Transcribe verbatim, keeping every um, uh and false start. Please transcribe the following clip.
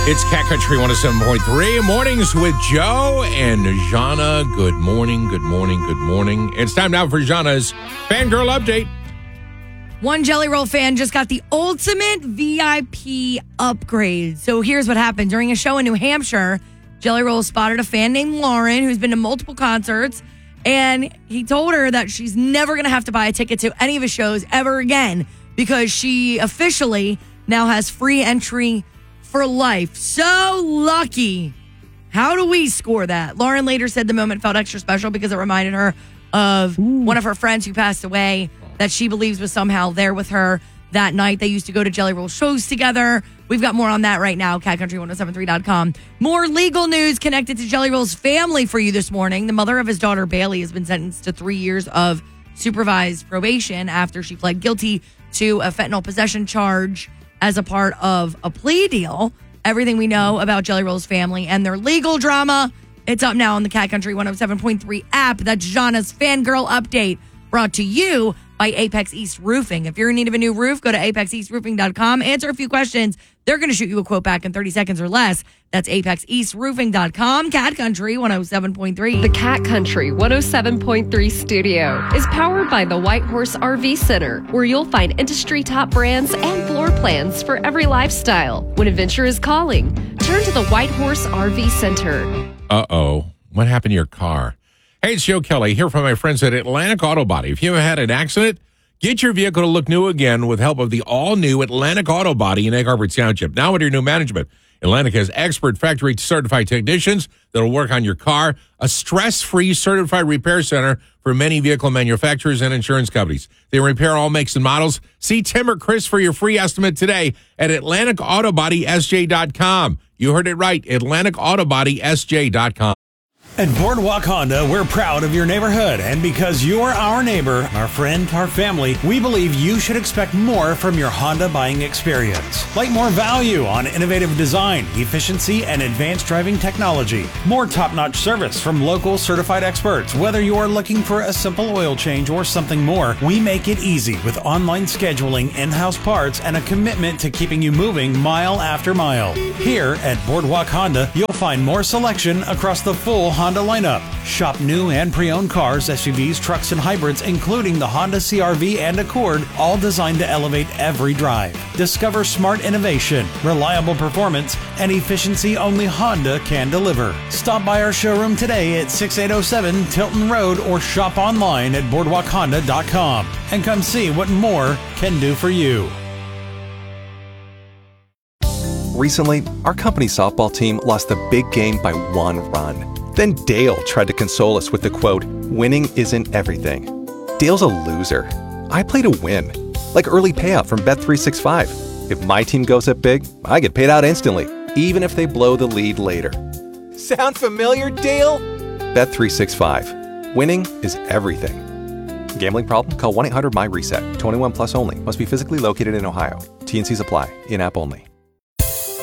It's Cat Country one oh seven point three. Mornings with Joe and Jana. Good morning, good morning, good morning. It's time now for Jana's Fangirl Update. One Jelly Roll fan just got the ultimate V I P upgrade. So here's what happened. During a show in New Hampshire, Jelly Roll spotted a fan named Lauren who's been to multiple concerts, and he told her that she's never going to have to buy a ticket to any of his shows ever again because she officially now has free entry for life. So lucky. How do we score that? Lauren later said the moment felt extra special because it reminded her of Ooh. one of her friends who passed away that she believes was somehow there with her that night. They used to go to Jelly Roll shows together. We've got more on that right now, cat country ten seventy-three dot com. More legal news connected to Jelly Roll's family for you this morning. The mother of his daughter, Bailey, has been sentenced to three years of supervised probation after she pled guilty to a fentanyl possession charge as a part of a plea deal. Everything we know about Jelly Roll's family and their legal drama, it's up now on the Cat Country one oh seven point three app. That's Jana's Fangirl Update, brought to you by Apex East Roofing. If you're in need of a new roof, go to apex east roofing dot com, answer a few questions. They're going to shoot you a quote back in thirty seconds or less. That's apex east roofing dot com. Cat Country one oh seven point three. The Cat Country one oh seven point three studio is powered by the White Horse R V Center, where you'll find industry top brands and floor plans for every lifestyle. When adventure is calling, turn to the White Horse R V Center. Uh-oh. What happened to your car? Hey, it's Joe Kelly here from my friends at Atlantic Auto Body. If you had an accident, get your vehicle to look new again with help of the all-new Atlantic Auto Body in Egg Harbor Township. Now under new management, Atlantic has expert factory-certified technicians that will work on your car, a stress-free certified repair center for many vehicle manufacturers and insurance companies. They repair all makes and models. See Tim or Chris for your free estimate today at atlantic auto body s j dot com. You heard it right, atlantic auto body s j dot com. At Boardwalk Honda, we're proud of your neighborhood, and because you're our neighbor, our friend, our family, we believe you should expect more from your Honda buying experience. Like more value on innovative design, efficiency, and advanced driving technology. More top-notch service from local certified experts. Whether you are looking for a simple oil change or something more, we make it easy with online scheduling, in-house parts, and a commitment to keeping you moving mile after mile. Here at Boardwalk Honda, you'll find more selection across the full Honda Honda lineup. Shop new and pre-owned cars, S U Vs, trucks, and hybrids, including the Honda C R V and Accord, all designed to elevate every drive. Discover smart innovation, reliable performance, and efficiency only Honda can deliver. Stop by our showroom today at sixty-eight oh seven Tilton Road or shop online at boardwalk honda dot com and come see what more can do for you. Recently, our company softball team lost the big game by one run. Then Dale tried to console us with the quote, "Winning isn't everything." Dale's a loser. I play to win. Like early payout from Bet three sixty-five. If my team goes up big, I get paid out instantly, even if they blow the lead later. Sound familiar, Dale? Bet three sixty-five. Winning is everything. Gambling problem? Call one eight hundred M Y RESET. twenty-one plus only. Must be physically located in Ohio. T N Cs apply. In-app only.